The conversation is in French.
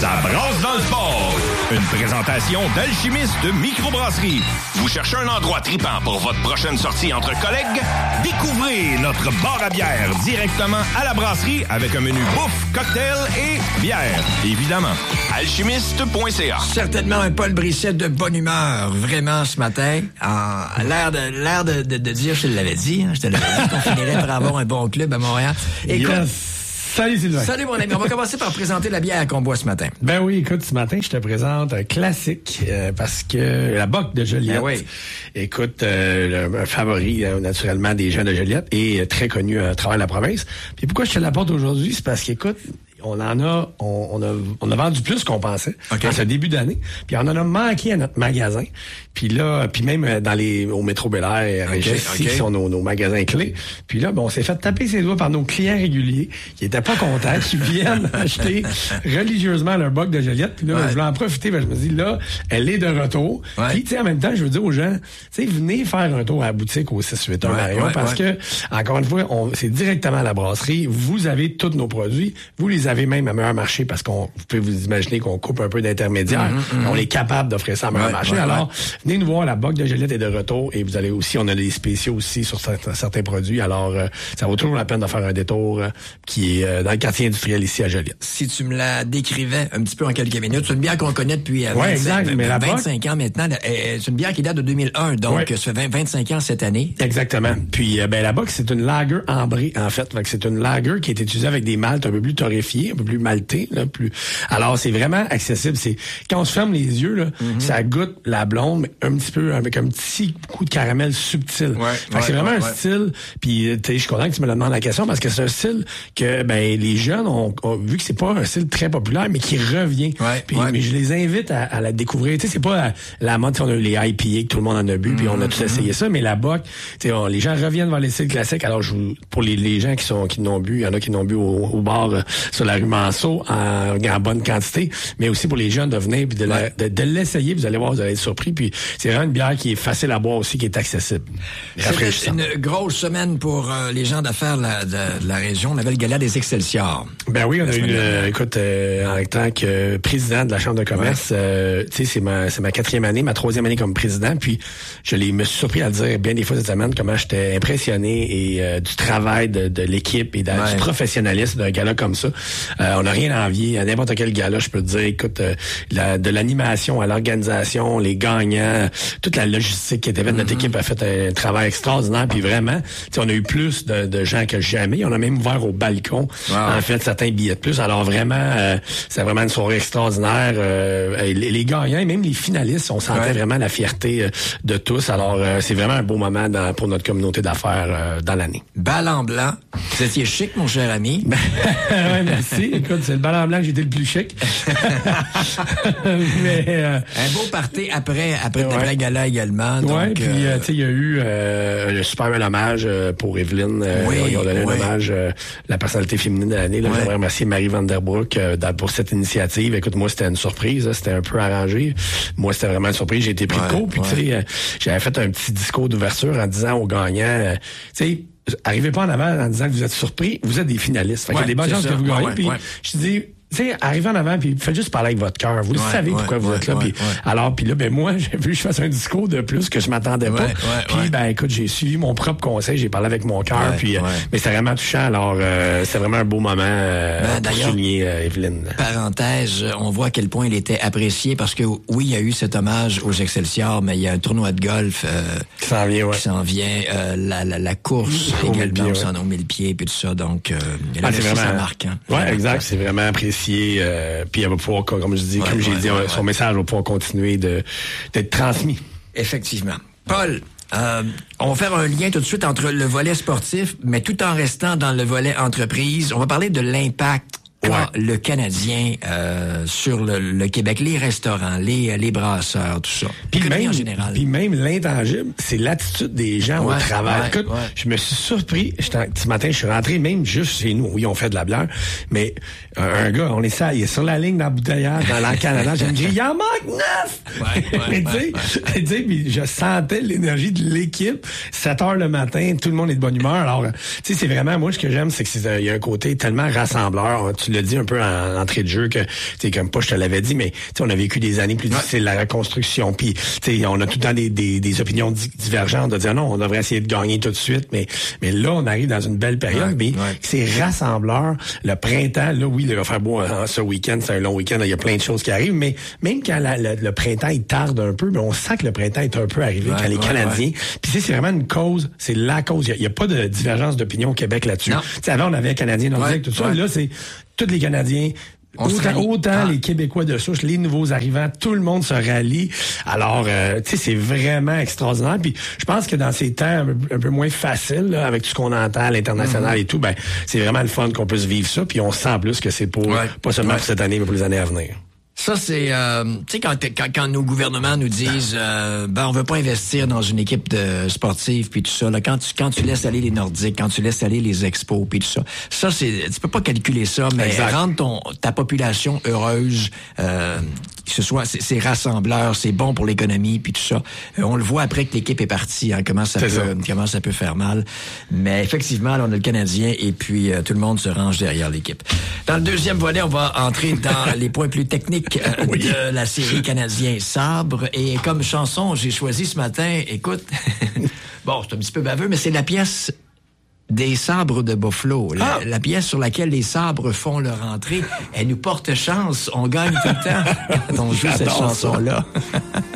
Ça brasse dans le sport. Une présentation d'Alchimiste de Microbrasserie. Vous cherchez un endroit tripant pour votre prochaine sortie entre collègues? Découvrez notre bar à bière directement à la brasserie avec un menu bouffe, cocktail et bière, évidemment. Alchimiste.ca. Certainement un Paul Brissette de bonne humeur, vraiment, ce matin. L'air de dire, je te l'avais dit, je te l'avais dit qu'on finirait par avoir un bon club à Montréal. Écoute, Salut Sylvain. Salut mon ami, on va commencer par présenter la bière qu'on boit ce matin. Ben oui, écoute, ce matin, je te présente un classique parce que la Bock de Joliette, ben oui. Écoute, un favori naturellement des gens de Joliette et très connu à travers la province. Puis pourquoi je te l'apporte aujourd'hui, c'est parce qu'écoute, on a vendu plus qu'on pensait en ce début d'année. Puis on en a manqué à notre magasin. Puis là, puis même au métro Bel-Air, qui sont nos magasins clés. Puis là, on s'est fait taper ses doigts par nos clients réguliers qui étaient pas contents, qui viennent acheter religieusement leur Bock de Joliette. Puis là, je voulais en profiter, je me dis là, elle est de retour. Puis tu sais, en même temps, je veux dire aux gens, tu sais, venez faire un tour à la boutique au 681 Marion parce que encore une fois, c'est directement à la brasserie. Vous avez tous nos produits, vous les avez même à meilleur marché parce vous pouvez vous imaginer qu'on coupe un peu d'intermédiaires. On est capable d'offrir ça à meilleur marché. Alors, venez nous voir, la Bock de Joliette est de retour et vous allez aussi, on a des spéciaux aussi sur certains produits. Alors, ça vaut toujours la peine de faire un détour qui est dans le quartier industriel ici à Joliette. Si tu me la décrivais un petit peu en quelques minutes, c'est une bière qu'on connaît depuis 25 ans maintenant. C'est une bière qui date de 2001, donc ça fait 25 ans cette année. Exactement. Puis, la Bock, c'est une lager ambrée, en fait. C'est une lager qui est utilisée avec des maltes un peu plus torréfiés, un peu plus maltés, là, Alors, c'est vraiment accessible. C'est quand on se ferme les yeux, là, ça goûte la blonde, mais un petit peu avec un petit coup de caramel subtil. C'est vraiment un style. Puis, je suis content que tu me demandes la question parce que c'est un style que les jeunes ont vu que c'est pas un style très populaire, mais qui revient. Mais je les invite à la découvrir. Tu sais, c'est pas la mode. On a eu les IPA que tout le monde en a bu, puis on a tous essayé ça. Mais la Bock, les gens reviennent vers les styles classiques. Alors, pour les gens qui n'ont bu, il y en a qui n'ont bu au bar sur la rue Manceau en bonne quantité, mais aussi pour les jeunes de venir puis de l'essayer, vous allez voir, vous allez être surpris. Puis c'est vraiment une bière qui est facile à boire aussi, qui est accessible. C'est une grosse semaine pour les gens d'affaires de la région. On avait le gala des Excelsior. Ben oui, on a eu, écoute, en tant que président de la Chambre de commerce, tu sais, c'est ma 4e année, ma 3e année comme président, puis me suis surpris à le dire bien des fois cette semaine comment j'étais impressionné et du travail de l'équipe et du professionnalisme d'un gala comme ça. On n'a rien à envier à n'importe quel gala, je peux te dire, écoute, de l'animation à l'organisation, les gagnants, toute la logistique qui était faite, notre équipe a fait un travail extraordinaire, puis vraiment, on a eu plus de gens que jamais. On a même ouvert au balcon, en fait, certains billets de plus. Alors vraiment, c'est vraiment une soirée extraordinaire. Les gagnants, et même les finalistes, on sentait vraiment la fierté de tous. Alors, c'est vraiment un beau moment pour notre communauté d'affaires dans l'année. Balle en blanc. Vous étiez chic, mon cher ami. Merci. Écoute, c'est le bal en blanc que j'ai été le plus chic. Mais, un beau party après le gala également. Oui, puis tu sais, il y a eu un super bel hommage pour Evelyne. Ils ont donné un hommage la personnalité féminine de l'année. J'aimerais remercier Marie Vanderbroek pour cette initiative. Écoute, moi, c'était une surprise. C'était un peu arrangé. Moi, c'était vraiment une surprise. J'ai été pris de court. Puis tu sais, j'avais fait un petit discours d'ouverture en disant aux gagnants, tu sais, arrivez pas en avant en disant que vous êtes surpris, vous êtes des finalistes. Fait qu'il y a des bonnes chances que vous gagnez. Puis je dis, tu sais, arrivez en avant, puis faites juste parler avec votre cœur. Vous le savez pourquoi vous êtes là. Puis là, moi, j'ai vu que je fasse un discours de plus que je m'attendais pas. Puis, écoute, j'ai suivi mon propre conseil, j'ai parlé avec mon cœur, mais c'est vraiment touchant. Alors, c'est vraiment un beau moment pour souligner Evelyne. Parenthèse, on voit à quel point il était apprécié parce que, oui, il y a eu cet hommage aux Excelsior, mais il y a un tournoi de golf qui s'en vient, la course également, qui au 1000 pieds, puis tout ça. Donc, c'est vraiment marquant. Exact, c'est vraiment apprécié. Puis elle va pouvoir, comme j'ai dit, son message va pouvoir continuer d'être transmis. Effectivement. Paul, on va faire un lien tout de suite entre le volet sportif, mais tout en restant dans le volet entreprise. On va parler de l'impact le Canadien sur le Québec, les restaurants, les brasseurs, tout ça. Puis même, en général. Puis même l'intangible, c'est l'attitude des gens au travail. Écoute, je me suis surpris. Ce matin, je suis rentré même juste chez nous. Oui, on fait de la bière, mais un gars, il est sur la ligne d'embouteillage dans le Canada. J'ai dit, il en manque 9! Tu sais, puis je sentais l'énergie de l'équipe. 7 heures le matin, tout le monde est de bonne humeur. Alors, tu sais, c'est vraiment, moi, ce que j'aime, c'est qu'il y a un côté tellement rassembleur. Tu l'as dit un peu en entrée de jeu que, tu sais, comme pas, je te l'avais dit, mais tu sais, on a vécu des années plus difficiles, la reconstruction, puis tu sais, on a tout le temps des opinions divergentes de dire non, on devrait essayer de gagner tout de suite, mais là, on arrive dans une belle période, mais c'est rassembleur. Le printemps, là, oui, il va faire beau ce week-end, c'est un long week-end, il y a plein de choses qui arrivent, mais même quand le printemps, il tarde un peu, mais on sent que le printemps est un peu arrivé quand les Canadiens, puis c'est vraiment une cause, c'est la cause. Il y a pas de divergence d'opinion au Québec là-dessus. Tu sais, avant, on avait Canadiens nordiques, tout ça. Là, c'est tous les Canadiens. Autant les Québécois de souche, les nouveaux arrivants, tout le monde se rallie. Alors, tu sais, c'est vraiment extraordinaire. Puis, je pense que dans ces temps un peu moins faciles, là, avec tout ce qu'on entend à l'international et tout, ben, c'est vraiment le fun qu'on puisse vivre ça. Puis, on sent plus que c'est pour pas seulement pour cette année, mais pour les années à venir. Ça, c'est, tu sais, quand nos gouvernements nous disent, on veut pas investir dans une équipe de sportive puis tout ça, là, quand tu laisses aller les Nordiques, quand tu laisses aller les expos puis tout ça, tu peux pas calculer ça, mais rendre ta population heureuse, c'est rassembleur, c'est bon pour l'économie puis tout ça. On le voit après que l'équipe est partie, hein, comment ça peut faire mal. Mais effectivement, là, on a le Canadien et puis tout le monde se range derrière l'équipe. Dans le deuxième volet, on va entrer dans les points plus techniques de la série Canadien Sabre. Et comme chanson, j'ai choisi ce matin, écoute, bon, c'est un petit peu baveux, mais c'est la pièce des sabres de Buffalo. La pièce sur laquelle les sabres font leur entrée. Elle nous porte chance. On gagne tout le temps quand on joue cette chanson-là.